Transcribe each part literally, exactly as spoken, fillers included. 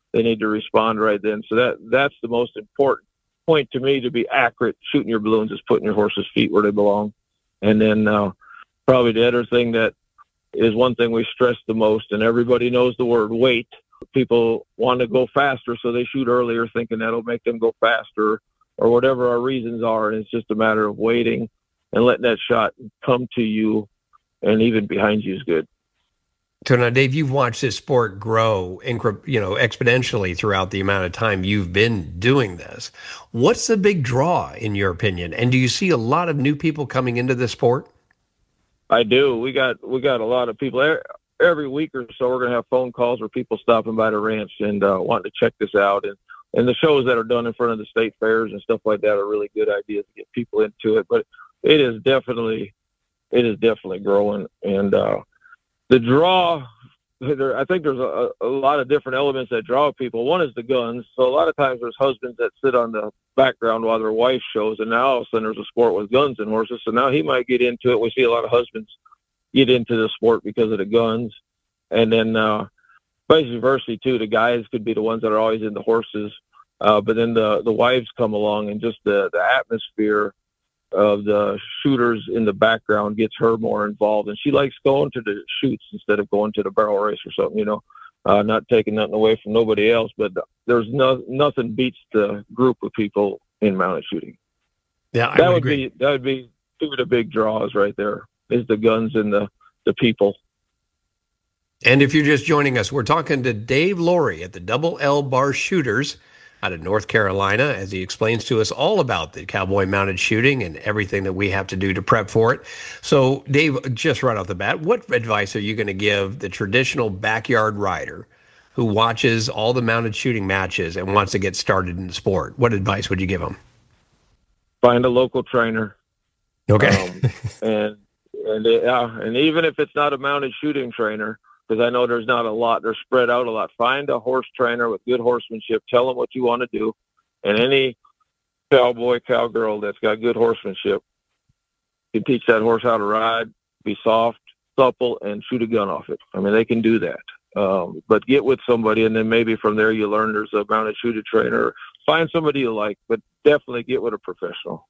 they need to respond right then. So that that's the most important point to me, to be accurate. Shooting your balloons is putting your horse's feet where they belong. And then uh, probably the other thing that is one thing we stress the most, and everybody knows the word wait. People want to go faster, so they shoot earlier thinking that'll make them go faster or whatever our reasons are. And it's just a matter of waiting and letting that shot come to you, and even behind you is good. So now, Dave, you've watched this sport grow, you know, exponentially throughout the amount of time you've been doing this. What's the big draw, in your opinion? And do you see a lot of new people coming into the sport? I do. We got we got a lot of people. Every week or so, we're going to have phone calls where people stopping by the ranch and uh, wanting to check this out. And, and the shows that are done in front of the state fairs and stuff like that are really good ideas to get people into it. But it is definitely, it is definitely growing. And uh, the draw, there, I think there's a, a lot of different elements that draw people. One is the guns. So a lot of times there's husbands that sit on the background while their wife shows, and now all of a sudden there's a sport with guns and horses. So now he might get into it. We see a lot of husbands get into the sport because of the guns. And then uh, vice versa too. The guys could be the ones that are always into horses. Uh, but then the, the wives come along, and just the, the atmosphere of the shooters in the background gets her more involved. And she likes going to the shoots instead of going to the barrel race or something, you know, uh, not taking nothing away from nobody else. But there's no, nothing beats the group of people in mounted shooting. Yeah, I that would, would agree. be, that would be two of the big draws right there. Is the guns and the, the people. And if you're just joining us, we're talking to Dave Laurie at the Double L Bar Shooters out of North Carolina, as he explains to us all about the cowboy mounted shooting and everything that we have to do to prep for it. So, Dave, just right off the bat, what advice are you going to give the traditional backyard rider who watches all the mounted shooting matches and wants to get started in the sport? What advice would you give them? Find a local trainer. Okay. Um, and And uh, and even if it's not a mounted shooting trainer, because I know there's not a lot, they're spread out a lot. Find a horse trainer with good horsemanship. Tell them what you want to do. And any cowboy, cowgirl that's got good horsemanship can teach that horse how to ride, be soft, supple, and shoot a gun off it. I mean, they can do that. Um, but get with somebody, and then maybe from there you learn there's a mounted shooting trainer. Find somebody you like, but definitely get with a professional.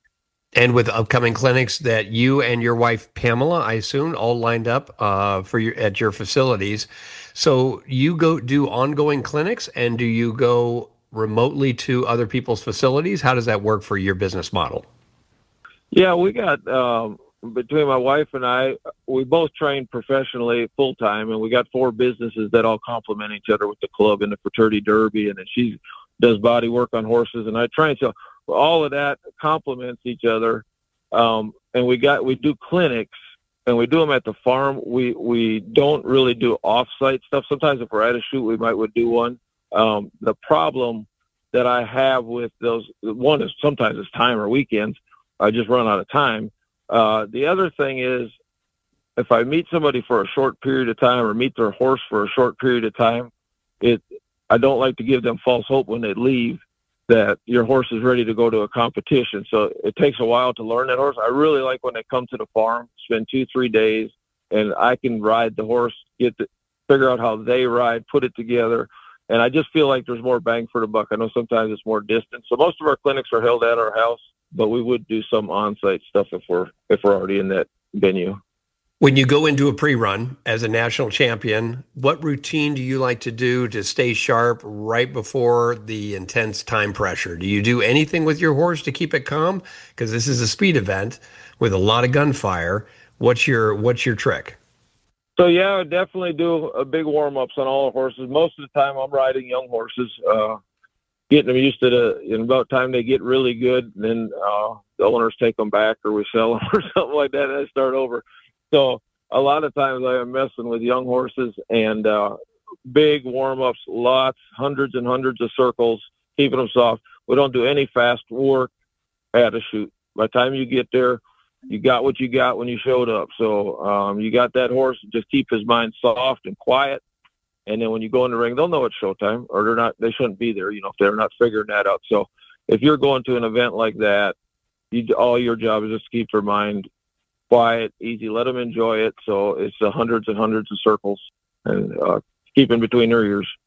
And with upcoming clinics that you and your wife, Pamela, I assume, all lined up uh, for your at your facilities. So you go do ongoing clinics, and do you go remotely to other people's facilities? How does that work for your business model? Yeah, we got, um, between my wife and I, we both train professionally full time, and we got four businesses that all complement each other with the club and the fraternity derby, and then she does body work on horses, and I train. So all of that complements each other. Um, and we got, we do clinics, and we do them at the farm. We, we don't really do off-site stuff. Sometimes if we're at a shoot, we might would do one. Um, the problem that I have with those, one is sometimes it's time or weekends. I just run out of time. Uh, the other thing is, if I meet somebody for a short period of time or meet their horse for a short period of time, it, I don't like to give them false hope when they leave that your horse is ready to go to a competition. So it takes a while to learn that horse. I really like when they come to the farm, spend two, three days, and I can ride the horse, get to figure out how they ride, put it together. And I just feel like there's more bang for the buck. I know sometimes it's more distance. So most of our clinics are held at our house, but we would do some on-site stuff if we're, if we're already in that venue. When you go into a pre-run as a national champion, what routine do you like to do to stay sharp right before the intense time pressure? Do you do anything with your horse to keep it calm? Because this is a speed event with a lot of gunfire. What's your what's your trick? So yeah, I definitely do a big warm-ups on all the horses. Most of the time I'm riding young horses, uh, getting them used to the, in about time they get really good, then uh, the owners take them back or we sell them or something like that, and I start over. So a lot of times I am messing with young horses, and uh, big warm-ups, lots, hundreds and hundreds of circles, keeping them soft. We don't do any fast work at a shoot. By the time you get there, you got what you got when you showed up. So um, you got that horse, just keep his mind soft and quiet. And then when you go in the ring, they'll know it's showtime, or they're not, they shouldn't be there, you know, if they're not figuring that out. So if you're going to an event like that, you, all your job is just to keep their mind quiet, easy, let them enjoy it. So it's uh, hundreds and hundreds of circles, and uh, keep in between their ears.